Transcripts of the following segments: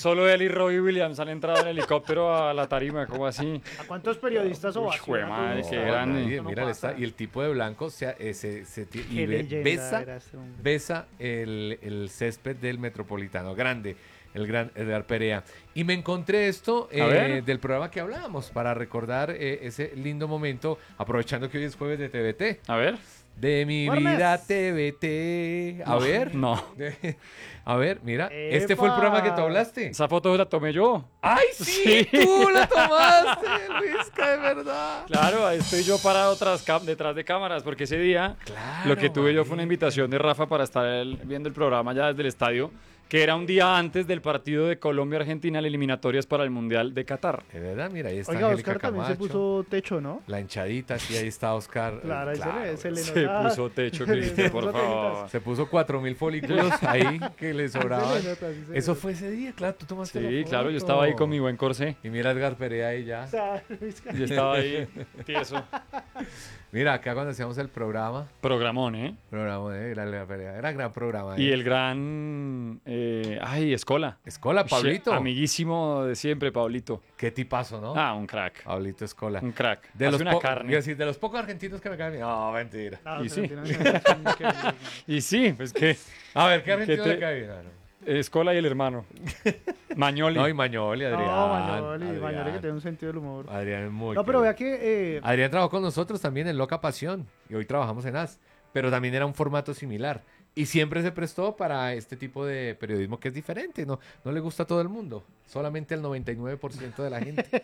Solo él y Robbie Williams han entrado en helicóptero a la tarima, ¿cómo así? ¿A cuántos periodistas Uy, ovacionan? jue madre, todo qué esto? grande. Nadie, Eso no mira, pasa. y el tipo de blanco Qué leyenda era este hombre. besa el césped del Metropolitano. Grande, el gran Edgar Perea. Y me encontré esto A ver. del programa que hablábamos para recordar ese lindo momento, aprovechando que hoy es jueves de TVT. A ver. De mi Juernes. vida TVT. A ver. No. A ver, mira. Este fue el programa que tú hablaste. Esa foto la tomé yo. ¡Ay, sí! Sí. ¡Tú la tomaste, Luisca, de verdad! Claro, ahí estoy yo parado detrás de cámaras, porque ese día Claro, lo que tuve yo fue una marica. invitación de Rafa para estar viendo el programa ya desde el estadio, que era un día antes del partido de Colombia-Argentina, las eliminatorias para el Mundial de Qatar. De verdad, mira, ahí está Oiga, Angélica Oscar también se Camacho. puso techo, ¿no? La hinchadita, sí, ahí está Oscar. Claro, ahí se le Se nota. puso techo, se le Cristian, por puso favor. Se puso 4.000 folículos ahí que le sobraban. Se le nota, sí se le Eso nota. fue ese día, claro, tú tomaste la Sí, foto. claro, yo estaba ahí con mi buen corsé. Y mira a Edgar Perea ahí ya. O sea, Luis, Yo estaba ahí, tieso. Mira, acá cuando hacíamos el programa, Programón, ¿eh? era Edgar Perea, era gran programa. Y el gran... Escola. Escola, Pablito. Amiguísimo de siempre, Pablito. Qué tipazo, ¿no? Ah, un crack. Pablito Escola. Un crack. De Hace los, una iba a carne. decir, de los pocos argentinos que me caen bien. No, mentira. no, Y se sí. le tiran ganas, increíble. Y sí, pues que A ver, ¿qué argentino te- le cae bien? Ah, no. Escola y el hermano. Mañoli. No, y Mañoli, Adrián. No, Mañoli, Adrián. Mañoli que tiene un sentido del humor. Adrián es muy No, pero vea querido. que Adrián trabajó con nosotros también en Loca Pasión y hoy trabajamos en AS, pero también era un formato similar y siempre se prestó para este tipo de periodismo que es diferente, no le gusta a todo el mundo, solamente al 99% de la gente,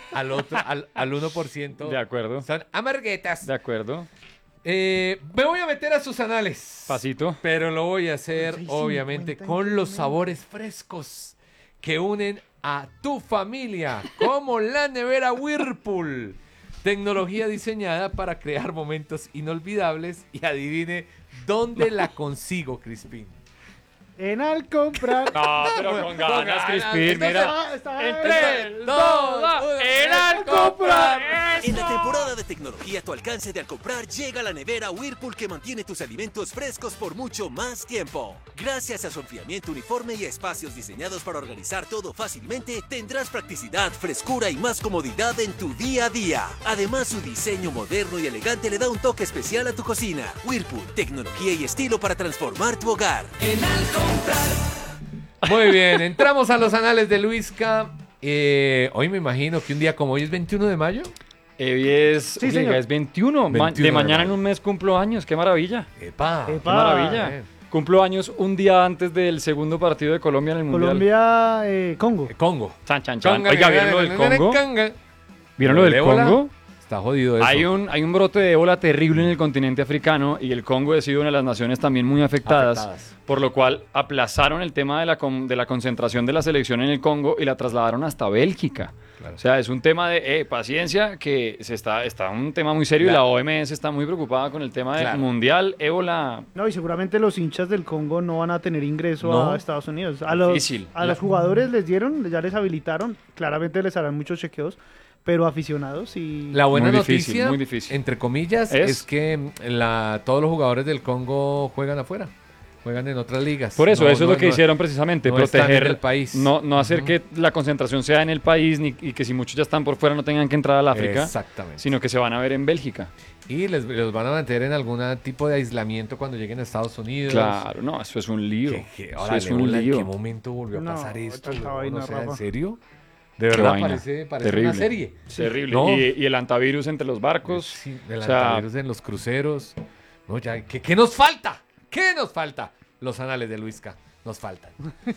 al 1% De acuerdo. son amarguetas. De acuerdo. Me voy a meter a sus anales, Pasito. pero lo voy a hacer 6:50 obviamente con los sabores frescos que unen a tu familia, como la nevera Whirlpool. Tecnología diseñada para crear momentos inolvidables y adivine dónde la consigo, Crispín. en al comprar. No, pero con ganas, ganas. Crispín, Entonces, mira. Está- En 3, 2, 1. ¡En al comprar! En la temporada de tecnología a tu alcance de Al Comprar llega la nevera Whirlpool que mantiene tus alimentos frescos por mucho más tiempo. Gracias a su enfriamiento uniforme y a espacios diseñados para organizar todo fácilmente, tendrás practicidad, frescura y más comodidad en tu día a día. Además, su diseño moderno y elegante le da un toque especial a tu cocina. Whirlpool, tecnología y estilo para transformar tu hogar. Muy bien, entramos a los anales de Luisca. Hoy me imagino que un día como hoy es 21 de mayo. Hoy es, Sí, oiga, señor. es 21. 21 de de mañana mayo. en un mes cumplo años. ¡Qué maravilla! ¡Epa! ¡Qué Epa. maravilla! bien. Cumplo años un día antes del segundo partido de Colombia en el Mundial. Colombia, Congo. Congo. Chan, chan, chan. Oiga, ¿vieron lo del Congo? ¿Vieron lo ¿El del ébola? Congo? Está jodido eso. Hay un brote de ébola terrible en el continente africano y el Congo ha sido una de las naciones también muy afectadas, por lo cual aplazaron el tema de la concentración de la selección en el Congo y la trasladaron hasta Bélgica. Claro. O sea, es un tema de paciencia, que está un tema muy serio y la OMS está muy preocupada con el tema del Claro. mundial, ébola. No, y seguramente los hinchas del Congo no van a tener ingreso No. a Estados Unidos. Difícil. A los jugadores les dieron, ya les habilitaron, claramente les harán muchos chequeos, pero aficionados y... La buena Muy difícil, noticia, muy difícil. entre comillas, es que todos los jugadores del Congo juegan afuera. Juegan en otras ligas. Por eso, No, eso es no, lo que no- hicieron precisamente, no están proteger en el país. no hacer Ujú. que la concentración sea en el país y que si muchos ya están por fuera no tengan que entrar al África, Exactamente. sino que se van a ver en Bélgica. Y los van a mantener en algún tipo de aislamiento cuando lleguen a Estados Unidos. Claro, no, eso es un lío. Ahora, Eso es un ¿en qué lío. momento volvió a No, pasar esto? tanta weón? vaina, O sea, ¿en Rafa. serio? De Qué verdad, vaina. parece Terrible. una serie. Terrible. No. Y el antivirus entre los barcos. Sí, el o sea, antivirus en los cruceros. No, ya, ¿qué nos falta? ¿Qué nos falta? Los anales de Luisca nos faltan.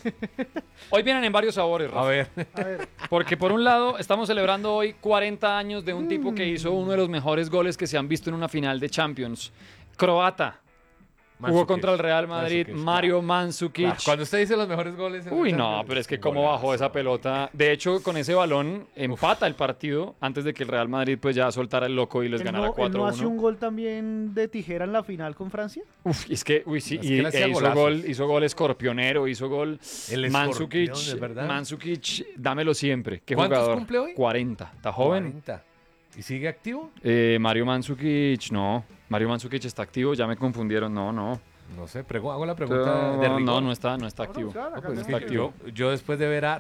Hoy vienen en varios sabores, A Rafa. ver. A ver, Porque por un lado estamos celebrando hoy 40 años de un tipo que hizo uno de los mejores goles que se han visto en una final de Champions. Croata. Jugó Mandzukic. contra el Real Madrid, Mandzukic, Mario claro. Mandzukic. Claro, cuando usted dice los mejores goles. en Uy, la no, Champions, pero es que un cómo golazo. bajó esa pelota. De hecho, con ese balón empata el partido antes de que el Real Madrid pues ya soltara el loco y les ¿él ganara él no hace un 4-1. gol también de tijera en la final con Francia? Uf, es que, uy, sí, Es que él hacía hizo golazos. hizo gol escorpionero, hizo gol El Mandzukic, escorpión, ¿es verdad? Mandzukic, dámelo siempre. ¿Qué ¿Cuántos jugador? cumple hoy? 40. ¿Está joven? 40. ¿Y sigue activo? Mario Mandzukic, no. Mario Mandzukic está activo, ya me confundieron. No. No sé, hago la pregunta de rigor. No está Vamos a activo. buscar, acá Pues no es está que activo. yo después de ver a